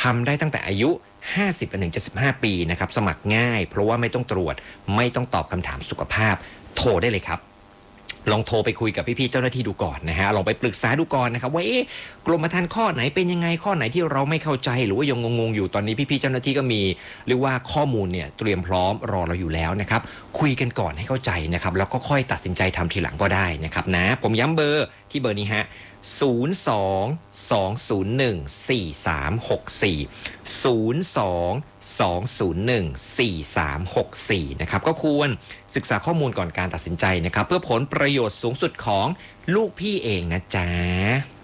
ำได้ตั้งแต่อายุ50ไปถึง75ปีนะครับสมัครง่ายเพราะว่าไม่ต้องตรวจไม่ต้องตอบคำถามสุขภาพโทรได้เลยครับลองโทรไปคุยกับพี่ๆเจ้าหน้าที่ดูก่อนนะฮะลองไปปรึกษาดูก่อนนะครับว่ากรมธรรม์ข้อไหนเป็นยังไงข้อไหนที่เราไม่เข้าใจหรือว่ายังงงๆอยู่ตอนนี้พี่ๆเจ้าหน้าที่ก็มีเรียกว่าข้อมูลเนี่ยเตรียมพร้อมรอเราอยู่แล้วนะครับคุยกันก่อนให้เข้าใจนะครับแล้วก็ค่อยตัดสินใจทำทีหลังก็ได้นะครับนะผมย้ำเบอร์ที่เบอร์นี้ฮะ02-201-4364นะครับก็ควรศึกษาข้อมูลก่อนการตัดสินใจนะครับเพื่อผลประโยชน์สูงสุดของลูกพี่เองนะจ๊ะ